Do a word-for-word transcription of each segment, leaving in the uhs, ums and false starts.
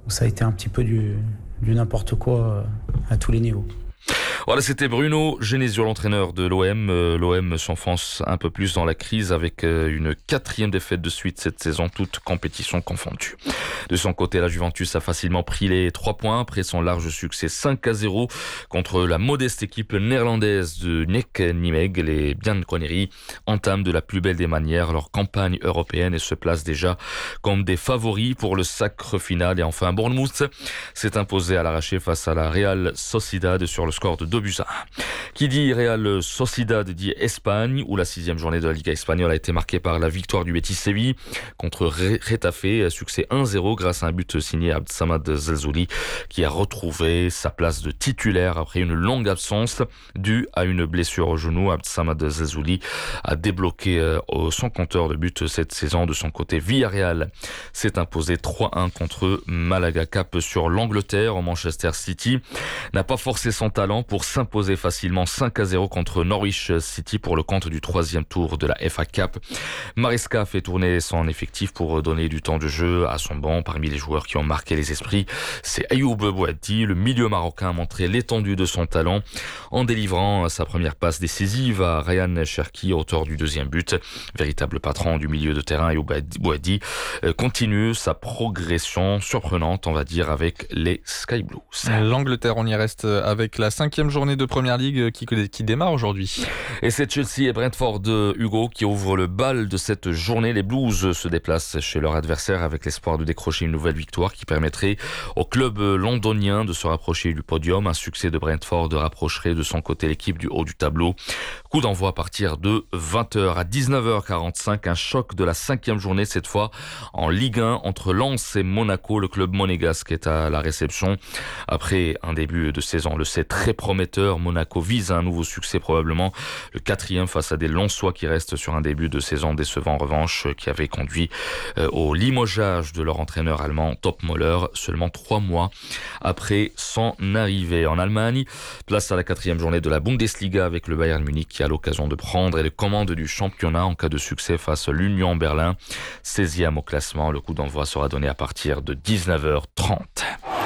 Ça a été un petit peu du, du n'importe quoi à tous les niveaux. Voilà, c'était Bruno Genesio, l'entraîneur de l'O M. Euh, L'O M s'enfonce un peu plus dans la crise avec euh, une quatrième défaite de suite cette saison, toute compétition confondue. De son côté, la Juventus a facilement pris les trois points après son large succès cinq à zéro contre la modeste équipe néerlandaise de Nek Nimeg. Les Bianconeri entament de la plus belle des manières leur campagne européenne et se placent déjà comme des favoris pour le sacre final. Et enfin, Bournemouth s'est imposé à l'arraché face à la Real Sociedad sur le score de deux buts à un. Qui dit Real Sociedad dit Espagne, où la sixième journée de la Liga espagnole a été marquée par la victoire du Betis Séville contre Getafe, succès un zéro grâce à un but signé Abdsamad Zelzouli qui a retrouvé sa place de titulaire après une longue absence due à une blessure au genou. Abdsamad Zelzouli a débloqué son compteur de buts cette saison. De son côté, Villarreal s'est imposé trois un contre Malaga. Cap sur l'Angleterre, Manchester City n'a pas forcé son talent pour s'imposer facilement cinq à zéro contre Norwich City pour le compte du troisième tour de la F A Cup. Maresca fait tourner son effectif pour donner du temps de jeu à son banc. Parmi les joueurs qui ont marqué les esprits, c'est Ayoub Boadi. Le milieu marocain a montré l'étendue de son talent en délivrant sa première passe décisive à Ryan Cherki, auteur du deuxième but. Véritable patron du milieu de terrain, Ayoub Boadi continue sa progression surprenante, on va dire, avec les Sky Blues. L'Angleterre, on y reste avec la cinquième journée de Première Ligue qui, qui démarre aujourd'hui. Et c'est Chelsea et Brentford de Hugo qui ouvrent le bal de cette journée. Les Blues se déplacent chez leur adversaire avec l'espoir de décrocher une nouvelle victoire qui permettrait au club londonien de se rapprocher du podium. Un succès de Brentford rapprocherait de son côté l'équipe du haut du tableau. Coup d'envoi à partir de vingt heures. À dix-neuf heures quarante-cinq, un choc de la cinquième journée, cette fois en Ligue un entre Lens et Monaco. Le club monégasque est à la réception. Après un début de saison, le sait, très prometteur, Monaco vise un nouveau succès, probablement le quatrième face à des Lensois qui restent sur un début de saison décevant en revanche, qui avait conduit euh, au limogeage de leur entraîneur allemand Top Möller seulement trois mois après son arrivée. En Allemagne, place à la quatrième journée de la Bundesliga avec le Bayern Munich qui a l'occasion de prendre les commandes du championnat en cas de succès face à l'Union Berlin, seizième au classement. Le coup d'envoi sera donné à partir de dix-neuf heures trente.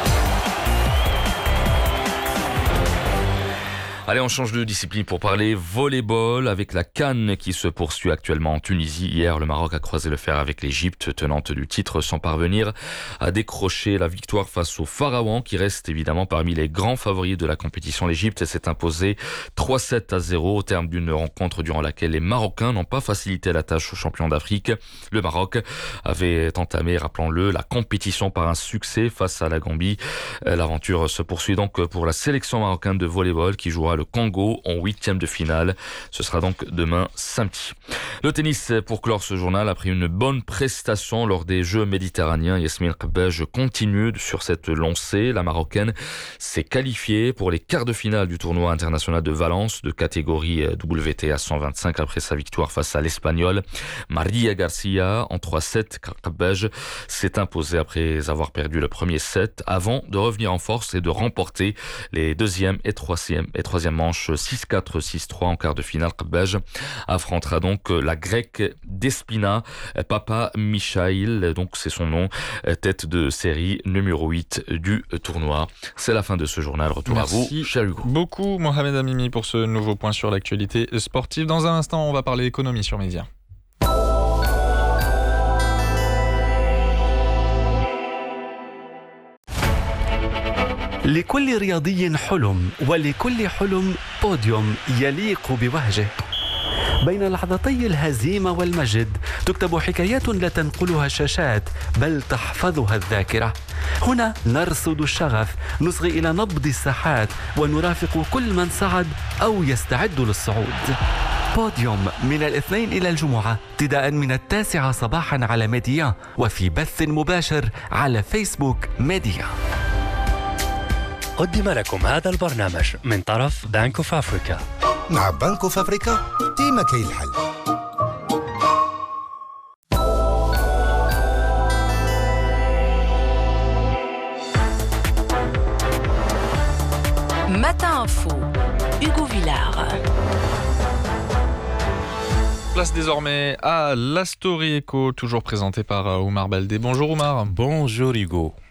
Allez, on change de discipline pour parler volleyball avec la CAN qui se poursuit actuellement en Tunisie. Hier, le Maroc a croisé le fer avec l'Égypte, tenante du titre, sans parvenir à décrocher la victoire face au Pharaon qui reste évidemment parmi les grands favoris de la compétition. L'Égypte s'est imposée trois sept à zéro au terme d'une rencontre durant laquelle les Marocains n'ont pas facilité la tâche aux champions d'Afrique. Le Maroc avait entamé, rappelons-le, la compétition par un succès face à la Gambie. L'aventure se poursuit donc pour la sélection marocaine de volleyball qui jouera le Congo en huitième de finale. Ce sera donc demain samedi. Le tennis pour clore ce journal. Après une bonne prestation lors des Jeux méditerranéens, Yasmine Kbej continue sur cette lancée. La Marocaine s'est qualifiée pour les quarts de finale du tournoi international de Valence de catégorie W T A cent vingt-cinq après sa victoire face à l'Espagnole Maria Garcia en trois sept. Kbej s'est imposée après avoir perdu le premier set avant de revenir en force et de remporter les deuxième et troisième et troisième manches six quatre six trois en quart de finale. Kbej affrontera donc la grecque Despina Papa Michail, donc c'est son nom, tête de série numéro huit du tournoi. C'est la fin de ce journal. Retour Merci à vous, cher Hugo. beaucoup Mohamed Amimi pour ce nouveau point sur l'actualité sportive. Dans un instant, on va parler économie sur Média. لكل رياضي حلم ولكل حلم بوديوم يليق بوهجه. بين لحظتي الهزيمة والمجد تكتب حكايات لا تنقلها الشاشات بل تحفظها الذاكرة. هنا نرصد الشغف، نصغي إلى نبض الساحات ونرافق كل من صعد أو يستعد للصعود. بوديوم من الاثنين إلى الجمعة ابتداء من التاسعة صباحا على ميديا وفي بث مباشر على فيسبوك ميديا. قدم لكم هذا البرنامج من طرف بنك اوف افريكا. مع بنك اوف افريكا ديما كاين الحل. Matin Info, Hugo Villard. Place désormais à la Story Echo, toujours présentée par Oumar Baldé. Bonjour Oumar. Bonjour Hugo.